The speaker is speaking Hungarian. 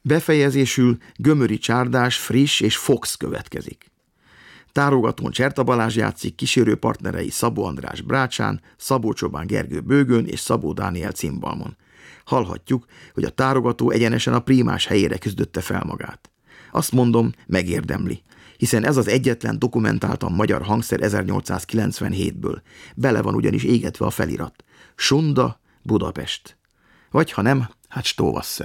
Befejezésül Gömöri Csárdás, Friss és Fox következik. Tárogatón Cserta Balázs játszik, kísérő partnerei Szabó András brácsán, Szabó Csobán Gergő bőgön és Szabó Dániel cimbalmon. Hallhatjuk, hogy a tárogató egyenesen a prímás helyére küzdötte fel magát. Azt mondom, megérdemli, hiszen ez az egyetlen dokumentáltan magyar hangszer 1897-ből. Bele van ugyanis égetve a felirat. Sunda, Budapest. Vagy ha nem, hát Stóvasser.